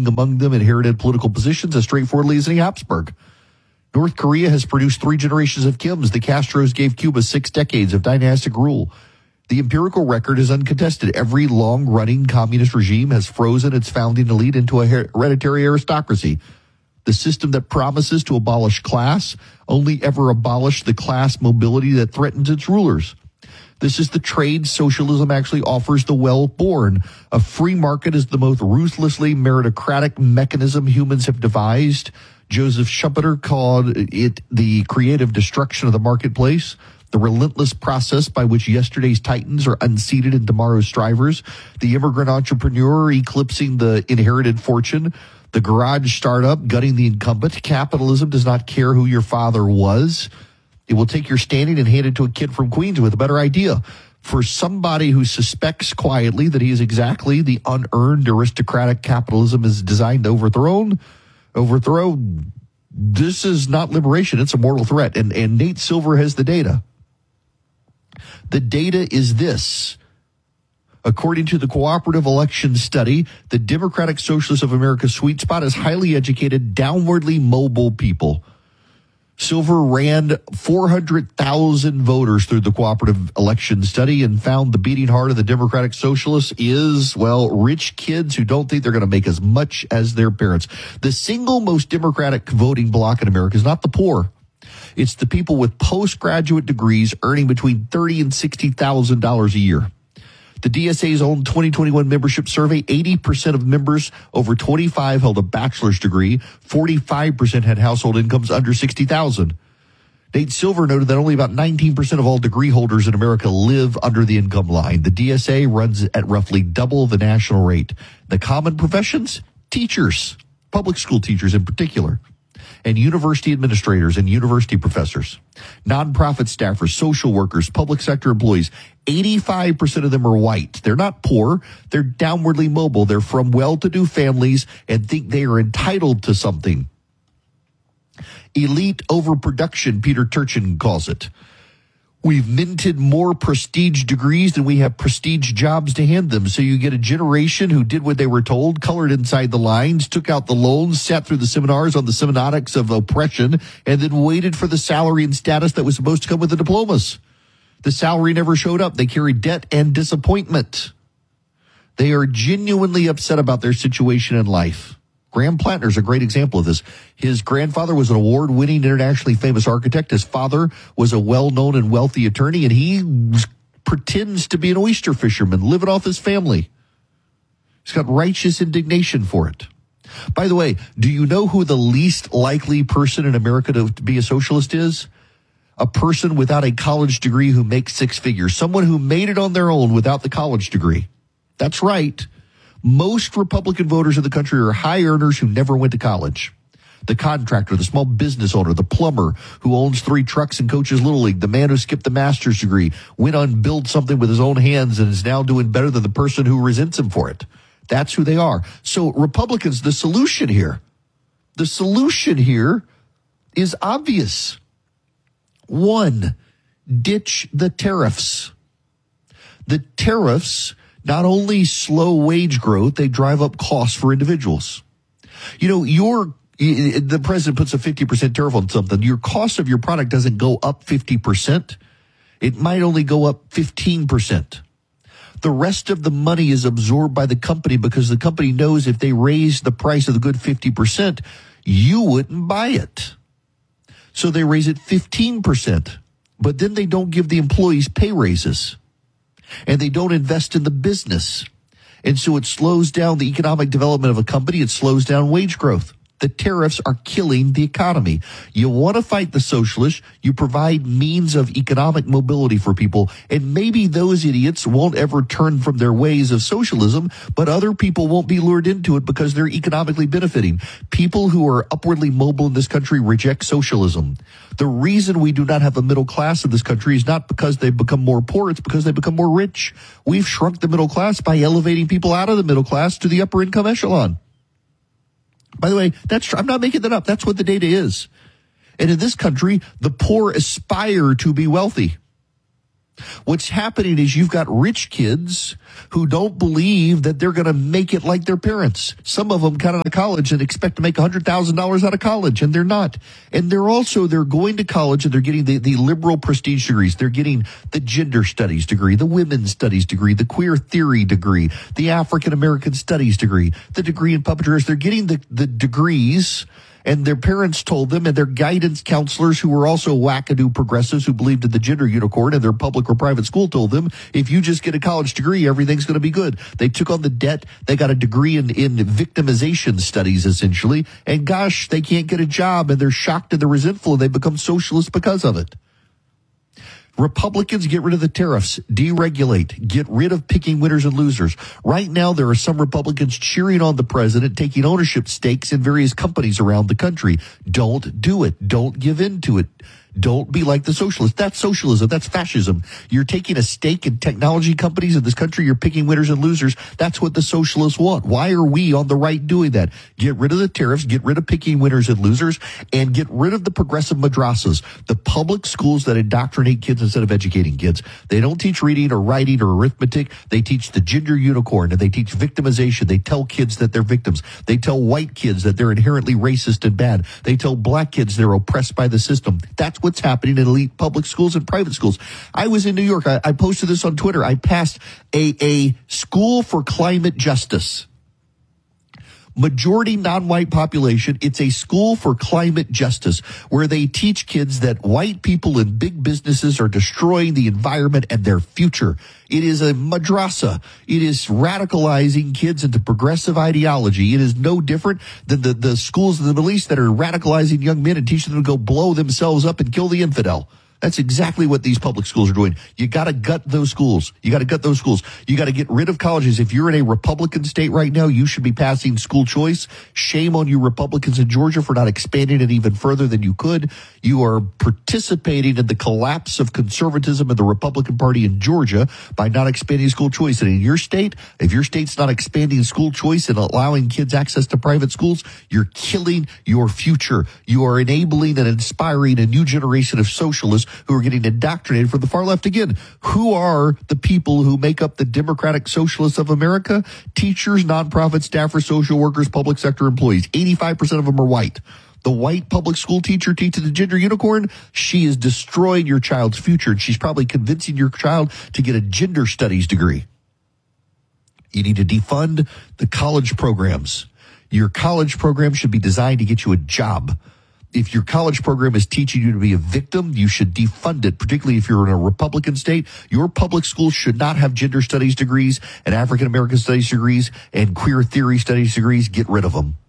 bringing among them inherited political positions as straightforwardly as any Habsburg. North Korea has produced 3 generations of Kims. The Castros gave Cuba 6 decades of dynastic rule. The empirical record is uncontested. Every long-running communist regime has frozen its founding elite into a hereditary aristocracy. The system that promises to abolish class only ever abolished the class mobility that threatens its rulers. This is the trade socialism actually offers the well-born. A free market is the most ruthlessly meritocratic mechanism humans have devised. Joseph Schumpeter called it the creative destruction of the marketplace, the relentless process by which yesterday's titans are unseated and tomorrow's strivers, the immigrant entrepreneur eclipsing the inherited fortune, the garage startup gutting the incumbent. Capitalism does not care who your father was. It will take your standing and hand it to a kid from Queens with a better idea. For somebody who suspects quietly that he is exactly the unearned aristocratic capitalism is designed to overthrow, this is not liberation. It's a mortal threat. And Nate Silver has the data. The data is this. According to the Cooperative Election Study, the Democratic Socialists of America's sweet spot is highly educated, downwardly mobile people. Silver ran 400,000 voters through the Cooperative Election Study and found the beating heart of the Democratic Socialists is, well, rich kids who don't think they're going to make as much as their parents. The single most Democratic voting bloc in America is not the poor. It's the people with postgraduate degrees earning between $30,000 and $60,000 a year. The DSA's own 2021 membership survey, 80% of members over 25 held a bachelor's degree. 45% had household incomes under $60,000. Nate Silver noted that only about 19% of all degree holders in America live under the income line. The DSA runs at roughly double the national rate. The common professions? Teachers, public school teachers in particular, and university administrators and university professors, nonprofit staffers, social workers, public sector employees. 85% of them are white. They're not poor. They're downwardly mobile. They're from well-to-do families and think they are entitled to something. Elite overproduction, Peter Turchin calls it. We've minted more prestige degrees than we have prestige jobs to hand them. So you get a generation who did what they were told, colored inside the lines, took out the loans, sat through the seminars on the semiotics of oppression, and then waited for the salary and status that was supposed to come with the diplomas. The salary never showed up. They carried debt and disappointment. They are genuinely upset about their situation in life. Graham Plattner is a great example of this. His grandfather was an award-winning, internationally famous architect. His father was a well-known and wealthy attorney, and he pretends to be an oyster fisherman, living off his family. He's got righteous indignation for it. By the way, do you know who the least likely person in America to be a socialist is? A person without a college degree who makes 6 figures. Someone who made it on their own without the college degree. That's right. Most Republican voters in the country are high earners who never went to college. The contractor, the small business owner, the plumber who owns 3 trucks and coaches Little League, the man who skipped the master's degree, went on and built something with his own hands and is now doing better than the person who resents him for it. That's who they are. So Republicans, the solution here is obvious. 1, ditch the tariffs. The tariffs not only slow wage growth, they drive up costs for individuals. You know, the president puts a 50% tariff on something. Your cost of your product doesn't go up 50%. It might only go up 15%. The rest of the money is absorbed by the company because the company knows if they raise the price of the good 50%, you wouldn't buy it. So they raise it 15%, but then they don't give the employees pay raises, and they don't invest in the business. And so it slows down the economic development of a company. It slows down wage growth. The tariffs are killing the economy. You want to fight the socialists, you provide means of economic mobility for people, and maybe those idiots won't ever turn from their ways of socialism, but other people won't be lured into it because they're economically benefiting. People who are upwardly mobile in this country reject socialism. The reason we do not have a middle class in this country is not because they've become more poor, it's because they've become more rich. We've shrunk the middle class by elevating people out of the middle class to the upper income echelon. By the way, that's true. I'm not making that up. That's what the data is. And in this country, the poor aspire to be wealthy. What's happening is you've got rich kids who don't believe that they're going to make it like their parents. Some of them got out of college and expect to make $100,000 out of college, and they're not. And they're going to college and they're getting the liberal prestige degrees. They're getting the gender studies degree, the women's studies degree, the queer theory degree, the African American studies degree, the degree in puppetry. They're getting the degrees. And their parents told them, and their guidance counselors, who were also wackadoo progressives who believed in the gender unicorn, and their public or private school told them, if you just get a college degree, everything's going to be good. They took on the debt. They got a degree in victimization studies, essentially. And gosh, they can't get a job, and they're shocked and they're resentful, and they become socialists because of it. Republicans, get rid of the tariffs, deregulate, get rid of picking winners and losers. Right now, there are some Republicans cheering on the president, taking ownership stakes in various companies around the country. Don't do it. Don't give in to it. Don't be like the socialists. That's socialism. That's fascism. You're taking a stake in technology companies in this country. You're picking winners and losers. That's what the socialists want. Why are we on the right doing that? Get rid of the tariffs, get rid of picking winners and losers, and get rid of the progressive madrasas, the public schools that indoctrinate kids instead of educating kids. They don't teach reading or writing or arithmetic. They teach the gender unicorn, and they teach victimization. They tell kids that they're victims. They tell white kids that they're inherently racist and bad. They tell black kids they're oppressed by the system. That's what's happening in elite public schools and private schools. I was in New York. I posted this on Twitter. I passed a school for climate justice. Majority non-white population. It's a school for climate justice where they teach kids that white people and big businesses are destroying the environment and their future. It is a madrasa. It is radicalizing kids into progressive ideology. It is no different than the schools in the Middle East that are radicalizing young men and teaching them to go blow themselves up and kill the infidel. That's exactly what these public schools are doing. You got to gut those schools. You got to gut those schools. You got to get rid of colleges. If you're in a Republican state right now, you should be passing school choice. Shame on you Republicans in Georgia for not expanding it even further than you could. You are participating in the collapse of conservatism in the Republican Party in Georgia by not expanding school choice. And in your state, if your state's not expanding school choice and allowing kids access to private schools, you're killing your future. You are enabling and inspiring a new generation of socialists who are getting indoctrinated from the far left again. Who are the people who make up the Democratic Socialists of America? Teachers, nonprofit staffers, social workers, public sector employees. 85% of them are white. The white public school teacher teaching the gender unicorn, she is destroying your child's future, and she's probably convincing your child to get a gender studies degree. You need to defund the college programs. Your college program should be designed to get you a job. If your college program is teaching you to be a victim, you should defund it, particularly if you're in a Republican state. Your public schools should not have gender studies degrees and African American studies degrees and queer theory studies degrees. Get rid of them.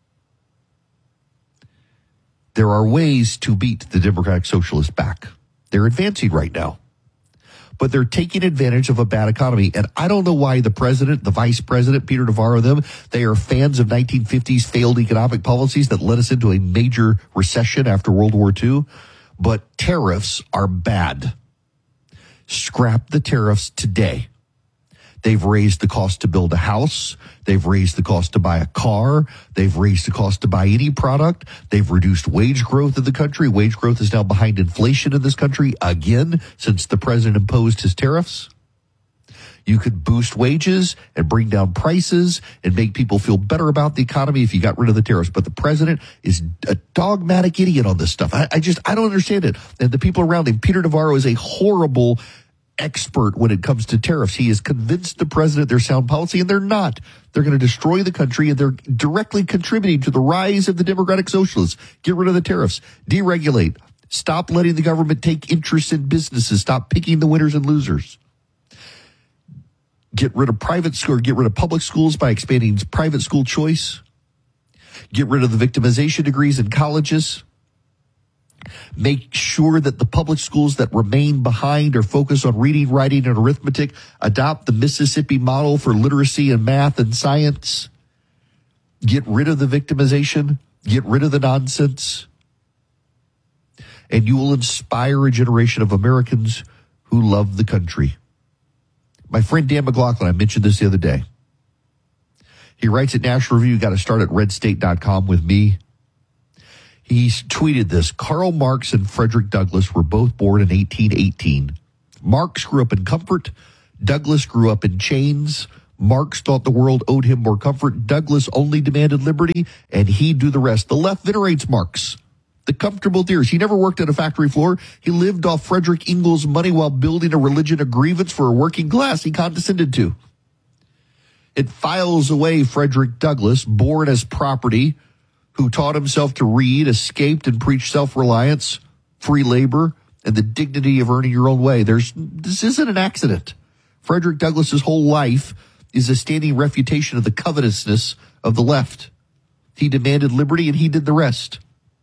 There are ways to beat the Democratic Socialists back. They're advancing right now, but they're taking advantage of a bad economy. And I don't know why the president, the vice president, Peter Navarro, they are fans of 1950s failed economic policies that led us into a major recession after World War II. But tariffs are bad. Scrap the tariffs today. They've raised the cost to build a house. They've raised the cost to buy a car. They've raised the cost to buy any product. They've reduced wage growth in the country. Wage growth is now behind inflation in this country again since the president imposed his tariffs. You could boost wages and bring down prices and make people feel better about the economy if you got rid of the tariffs. But the president is a dogmatic idiot on this stuff. I don't understand it. And the people around him, Peter Navarro is a horrible expert when it comes to tariffs. He has convinced the president they're sound policy, and they're not. They're going to destroy the country, and they're directly contributing to the rise of the Democratic Socialists. Get rid of the tariffs. Deregulate. Stop letting the government take interest in businesses. Stop picking the winners and losers. Get rid of private school, or get rid of public schools by expanding private school choice. Get rid of the victimization degrees in colleges. Make sure that the public schools that remain behind are focused on reading, writing, and arithmetic. Adopt the Mississippi model for literacy and math and science. Get rid of the victimization. Get rid of the nonsense. And you will inspire a generation of Americans who love the country. My friend Dan McLaughlin, I mentioned this the other day. He writes at National Review, got to start at redstate.com with me. He tweeted this. Karl Marx and Frederick Douglass were both born in 1818. Marx grew up in comfort. Douglas grew up in chains. Marx thought the world owed him more comfort. Douglas only demanded liberty, and he'd do the rest. The left venerates Marx, the comfortable theorist. He never worked at a factory floor. He lived off Frederick Engels' money while building a religion of grievance for a working class he condescended to. It files away Frederick Douglass, born as property, who taught himself to read, escaped, and preached self-reliance, free labor, and the dignity of earning your own way. This isn't an accident. Frederick Douglass's whole life is a standing refutation of the covetousness of the left. He demanded liberty, and he did the rest.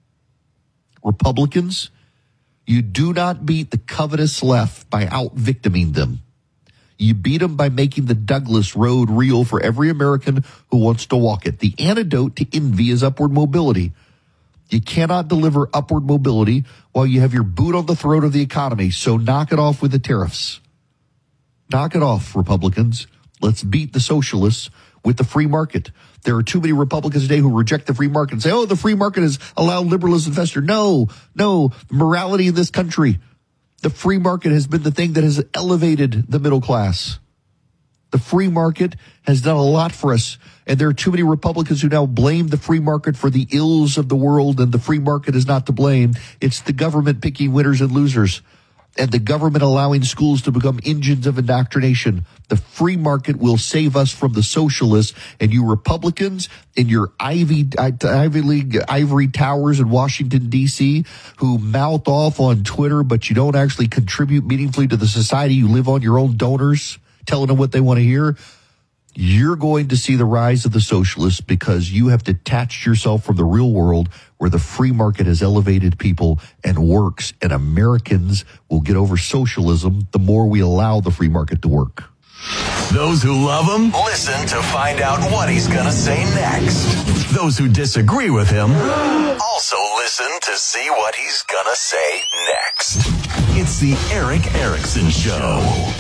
Republicans, you do not beat the covetous left by out-victiming them. You beat them by making the Douglass Road real for every American who wants to walk it. The antidote to envy is upward mobility. You cannot deliver upward mobility while you have your boot on the throat of the economy, so knock it off with the tariffs. Knock it off, Republicans. Let's beat the socialists with the free market. There are too many Republicans today who reject the free market and say, the free market has allowed liberalism to fester. No, morality in this country. The free market has been the thing that has elevated the middle class. The free market has done a lot for us, and there are too many Republicans who now blame the free market for the ills of the world, and the free market is not to blame. It's the government picking winners and losers, and the government allowing schools to become engines of indoctrination. The free market will save us from the socialists, and you Republicans in your Ivy League ivory towers in Washington, D.C., who mouth off on Twitter, but you don't actually contribute meaningfully to the society. You live on your own donors, telling them what they want to hear. You're going to see the rise of the socialists because you have detached yourself from the real world where the free market has elevated people and works, and Americans will get over socialism the more we allow the free market to work. Those who love him, listen to find out what he's going to say next. Those who disagree with him, also listen to see what he's going to say next. It's the Erick Erickson Show.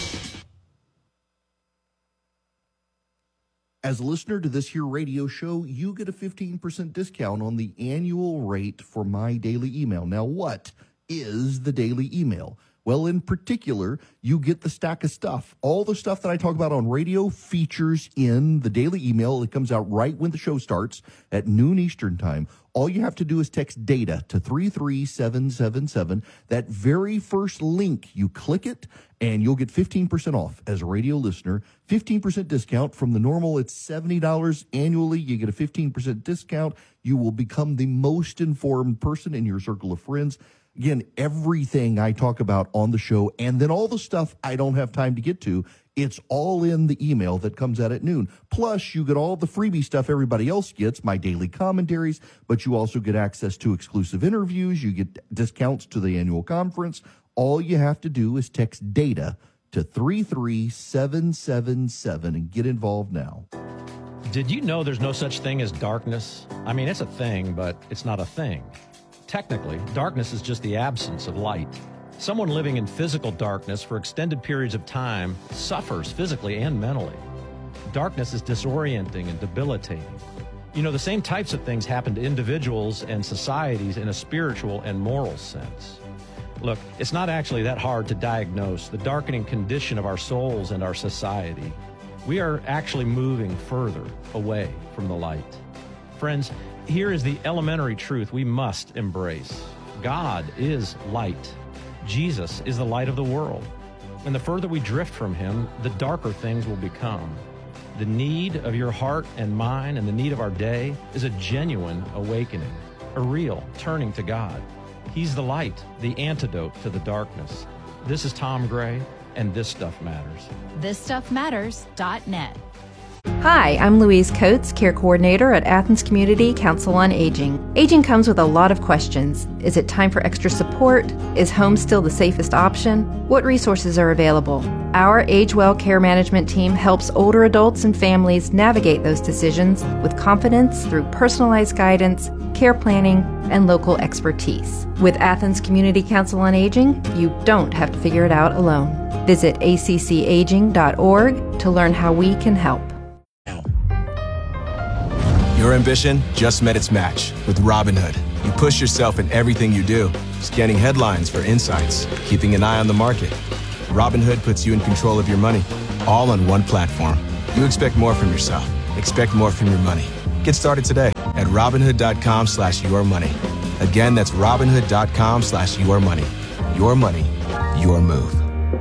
As a listener to this here radio show, you get a 15% discount on the annual rate for my daily email. Now, what is the daily email? Well, in particular, you get the stack of stuff. All the stuff that I talk about on radio features in the daily email. It comes out right when the show starts at noon Eastern time. All you have to do is text DATA to 33777. That very first link, you click it, and you'll get 15% off as a radio listener. 15% discount from the normal. It's $70 annually. You get a 15% discount. You will become the most informed person in your circle of friends. Again, everything I talk about on the show, and then all the stuff I don't have time to get to, it's all in the email that comes out at noon. Plus, you get all the freebie stuff everybody else gets, my daily commentaries, but you also get access to exclusive interviews. You get discounts to the annual conference. All you have to do is text DATA to 33777 and get involved now. Did you know there's no such thing as darkness? I mean, it's a thing, but it's not a thing. Technically, darkness is just the absence of light. Someone living in physical darkness for extended periods of time suffers physically and mentally. Darkness is disorienting and debilitating. You know, the same types of things happen to individuals and societies in a spiritual and moral sense. Look, it's not actually that hard to diagnose the darkening condition of our souls and our society. We are actually moving further away from the light. Friends, here is the elementary truth we must embrace. God is light. Jesus is the light of the world. And the further we drift from him, the darker things will become. The need of your heart and mine and the need of our day is a genuine awakening, a real turning to God. He's the light, the antidote to the darkness. This is Tom Gray, and This Stuff Matters. ThisStuffMatters.net. Hi, I'm Louise Coates, Care Coordinator at Athens Community Council on Aging. Aging comes with a lot of questions. Is it time for extra support? Is home still the safest option? What resources are available? Our Age Well Care Management team helps older adults and families navigate those decisions with confidence through personalized guidance, care planning, and local expertise. With Athens Community Council on Aging, you don't have to figure it out alone. Visit accaging.org to learn how we can help. Your ambition just met its match with Robinhood. You push yourself in everything you do, scanning headlines for insights, keeping an eye on the market, Robinhood puts you in control of your money, all on one platform. You expect more from yourself. Expect more from your money. Get started today at Robinhood.com/yourmoney. Again, that's Robinhood.com/yourmoney. Your money, your move.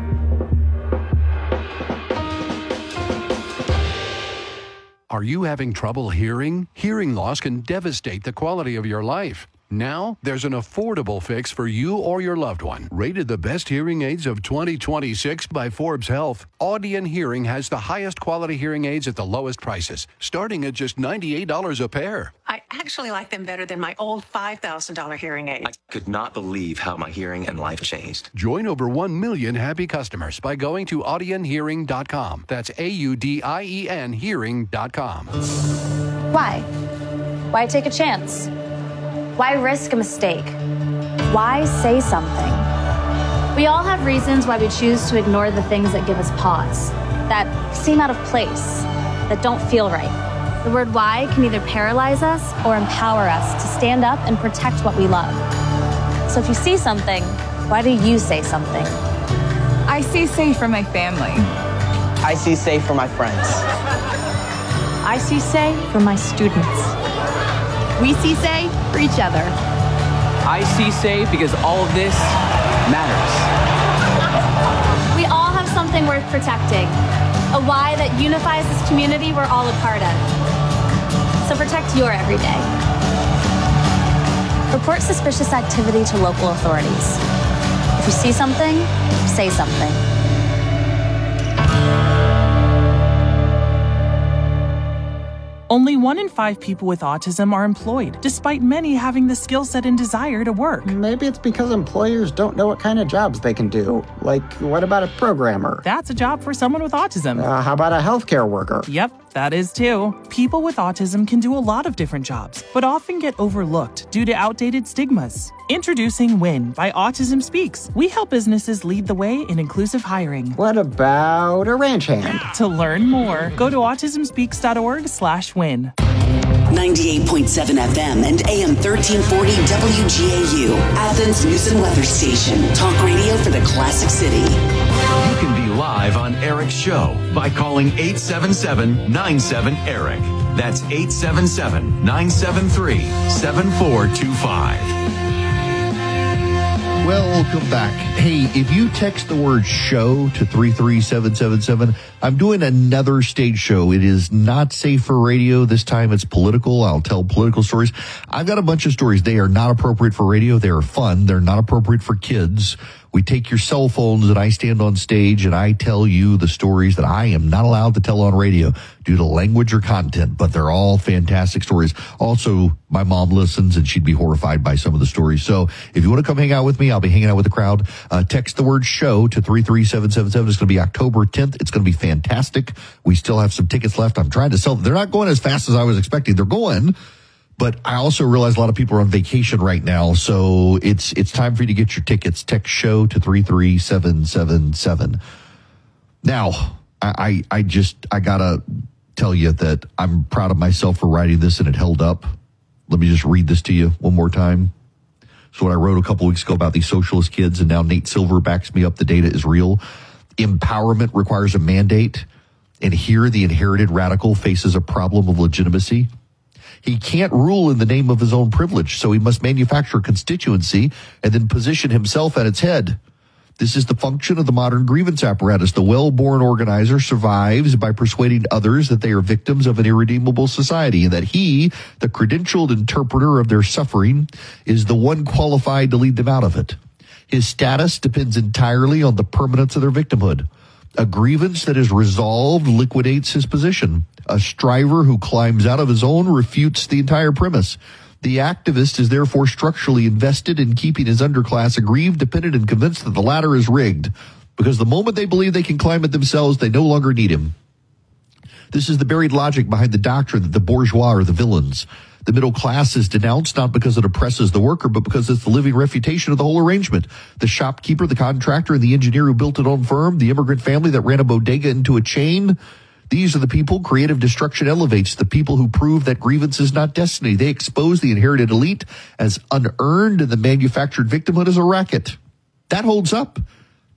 Are you having trouble hearing? Hearing loss can devastate the quality of your life. Now, there's an affordable fix for you or your loved one. Rated the best hearing aids of 2026 by Forbes Health, Audion Hearing has the highest quality hearing aids at the lowest prices, starting at just $98 a pair. I actually like them better than my old $5,000 hearing aid. I could not believe how my hearing and life changed. Join over 1 million happy customers by going to audionhearing.com. That's AUDIEN hearing.com. Why? Why take a chance? Why risk a mistake? Why say something? We all have reasons why we choose to ignore the things that give us pause, that seem out of place, that don't feel right. The word why can either paralyze us or empower us to stand up and protect what we love. So if you see something, why do you say something? I see safe for my family. I see safe for my friends. I see say for my students. We see say for each other. I see say because all of this matters. We all have something worth protecting, a why that unifies this community we're all a part of. So protect your everyday. Report suspicious activity to local authorities. If you see something, say something. Only 1 in 5 people with autism are employed, despite many having the skill set and desire to work. Maybe it's because employers don't know what kind of jobs they can do. Like, what about a programmer? That's a job for someone with autism. How about a healthcare worker? Yep, that is too. People with autism can do a lot of different jobs, but often get overlooked due to outdated stigmas. Introducing WIN by Autism Speaks. We help businesses lead the way in inclusive hiring. What about a ranch hand? To learn more, go to autismspeaks.org/win. 98.7 FM and AM 1340 WGAU, Athens News and Weather Station. Talk radio for the classic city. You can be live on Eric's show by calling 877-97-ERIC. That's 877-973-7425. Welcome back. Hey, if you text the word show to 33777, I'm doing another stage show. It is not safe for radio. This time it's political. I'll tell political stories. I've got a bunch of stories. They are not appropriate for radio. They are fun. They're not appropriate for kids. We take your cell phones and I stand on stage and I tell you the stories that I am not allowed to tell on radio due to language or content, but they're all fantastic stories. Also, my mom listens and she'd be horrified by some of the stories. So if you want to come hang out with me, I'll be hanging out with the crowd. Text the word show to 33777. It's going to be October 10th. It's going to be fantastic. We still have some tickets left. I'm trying to sell them. They're not going as fast as I was expecting. They're going. But I also realize a lot of people are on vacation right now, so it's time for you to get your tickets. Text show to 33777. Now, I gotta tell you that I'm proud of myself for writing this and it held up. Let me just read this to you one more time. So what I wrote a couple weeks ago about these socialist kids, and now Nate Silver backs me up. The data is real. Empowerment requires a mandate, and here the inherited radical faces a problem of legitimacy. He can't rule in the name of his own privilege, so he must manufacture a constituency and then position himself at its head. This is the function of the modern grievance apparatus. The well-born organizer survives by persuading others that they are victims of an irredeemable society and that he, the credentialed interpreter of their suffering, is the one qualified to lead them out of it. His status depends entirely on the permanence of their victimhood. A grievance that is resolved liquidates his position. A striver who climbs out of his own refutes the entire premise. The activist is therefore structurally invested in keeping his underclass aggrieved, dependent, and convinced that the latter is rigged. Because the moment they believe they can climb it themselves, they no longer need him. This is the buried logic behind the doctrine that the bourgeois are the villains. The middle class is denounced not because it oppresses the worker, but because it's the living refutation of the whole arrangement. The shopkeeper, the contractor, and the engineer who built it on firm, the immigrant family that ran a bodega into a chain. These are the people creative destruction elevates, the people who prove that grievance is not destiny. They expose the inherited elite as unearned and the manufactured victimhood as a racket. That holds up.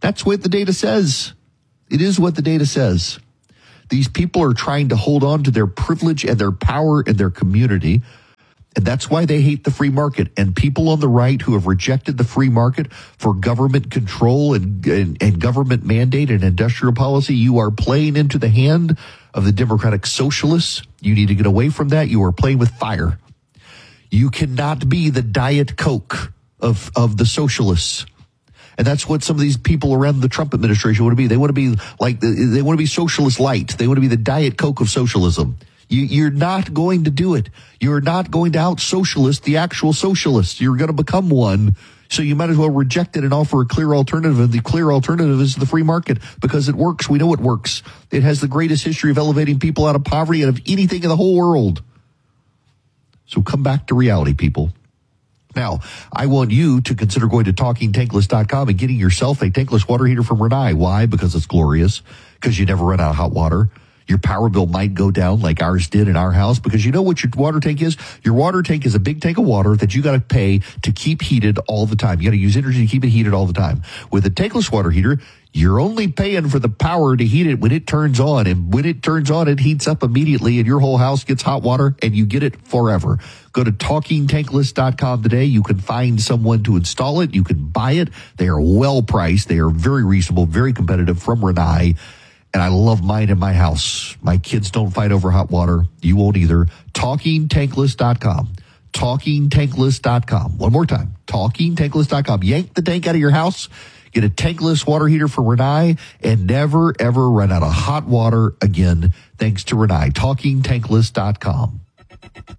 That's what the data says. It is what the data says. These people are trying to hold on to their privilege and their power in their community. And that's why they hate the free market. And people on the right who have rejected the free market for government control and government mandate and industrial policy, you are playing into the hand of the democratic socialists. You need to get away from that. You are playing with fire. You cannot be the Diet Coke of the socialists. And that's what some of these people around the Trump administration want to be. They want to be like, they want to be socialist light. They want to be the Diet Coke of socialism. You're not going to do it. You're not going to out-socialist the actual socialists. You're going to become one. So you might as well reject it and offer a clear alternative. And the clear alternative is the free market because it works. We know it works. It has the greatest history of elevating people out of poverty out of anything in the whole world. So come back to reality, people. Now, I want you to consider going to TalkingTankless.com and getting yourself a tankless water heater from Rinnai. Why? Because it's glorious. Because you never run out of hot water. Your power bill might go down like ours did in our house because you know what your water tank is? Your water tank is a big tank of water that you got to pay to keep heated all the time. You got to use energy to keep it heated all the time. With a tankless water heater, you're only paying for the power to heat it when it turns on. And when it turns on, it heats up immediately and your whole house gets hot water and you get it forever. Go to TalkingTankless.com today. You can find someone to install it. You can buy it. They are well priced. They are very reasonable, very competitive from Rinnai. And I love mine in my house. My kids don't fight over hot water. You won't either. TalkingTankless.com. TalkingTankless.com. One more time. TalkingTankless.com. Yank the tank out of your house. Get a tankless water heater from Rinnai and never, ever run out of hot water again. Thanks to Rinnai. TalkingTankless.com.